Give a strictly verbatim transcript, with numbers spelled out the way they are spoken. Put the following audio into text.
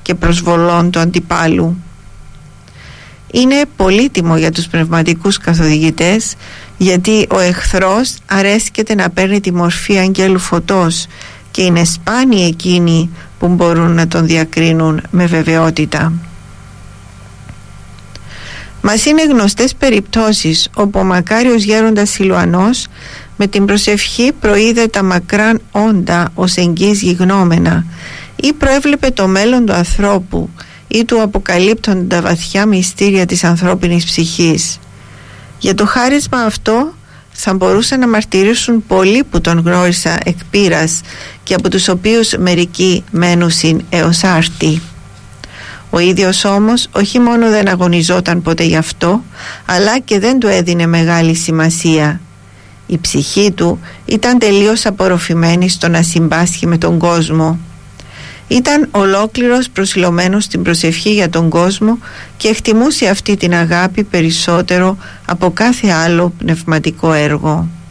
και προσβολών του αντιπάλου. Είναι πολύτιμο για τους πνευματικούς καθοδηγητές, γιατί ο εχθρός αρέσκεται να παίρνει τη μορφή αγγέλου φωτός και είναι σπάνιοι εκείνοι που μπορούν να τον διακρίνουν με βεβαιότητα. Μας είναι γνωστές περιπτώσεις όπου ο μακάριος γέροντας Σιλουανός με την προσευχή προείδε τα μακράν όντα ως εγγύς γιγνώμενα ή προέβλεπε το μέλλον του ανθρώπου ή του αποκαλύπτουν τα βαθιά μυστήρια της ανθρώπινης ψυχής. Για το χάρισμα αυτό θα μπορούσαν να μαρτυρήσουν πολλοί που τον γνώρισα εκ πείρας και από τους οποίους μερικοί μένουσιν έως άρτη. Ο ίδιος όμως όχι μόνο δεν αγωνιζόταν ποτέ γι' αυτό, αλλά και δεν του έδινε μεγάλη σημασία. Η ψυχή του ήταν τελείως απορροφημένη στο να συμπάσχει με τον κόσμο. Ήταν ολόκληρος προσιλωμένος στην προσευχή για τον κόσμο και εκτιμούσε αυτή την αγάπη περισσότερο από κάθε άλλο πνευματικό έργο.